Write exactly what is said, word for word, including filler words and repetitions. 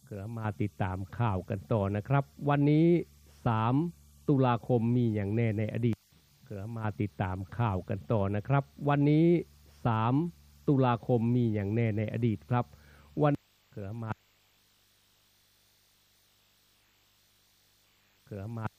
เกิดมาติดตามข่าวกันต่อนะครับวันนี้สามตุลาคมมีอย่างแน่ในอดีตเกิดมาติดตามข่าวกันต่อนะครับวันนี้สามตุลาคมมีอย่างแน่ในอดีตครับวันเกิดมาเกิดมา